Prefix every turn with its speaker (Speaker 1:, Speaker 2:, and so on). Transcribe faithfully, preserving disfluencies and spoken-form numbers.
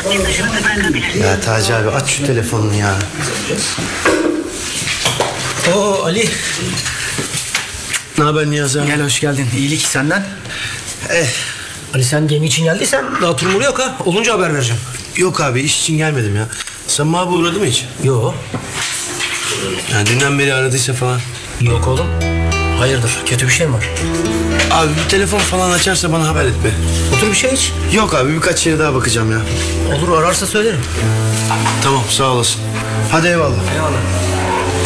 Speaker 1: Ya Taci abi aç şu telefonunu ya.
Speaker 2: Oo Ali.
Speaker 1: Ne haber Niyazi abi?
Speaker 2: Gel hoş geldin. İyilik senden.
Speaker 1: Eh,
Speaker 2: Ali sen gemi için geldiysen daha turumuru yok ha. Olunca haber vereceğim.
Speaker 1: yok abi iş için gelmedim ya. Samimi abi uğradı mı hiç?
Speaker 2: Yo.
Speaker 1: Yani dünden beri aradıysa falan.
Speaker 2: Yok oğlum. Hayırdır? Kötü bir şey mi var?
Speaker 1: Abi bir telefon falan açarsa bana haber et be.
Speaker 2: Otur bir şey iç.
Speaker 1: Yok abi birkaç yere daha bakacağım ya.
Speaker 2: Olur ararsa söylerim.
Speaker 1: Tamam sağ olasın. Hadi eyvallah.
Speaker 2: Eyvallah.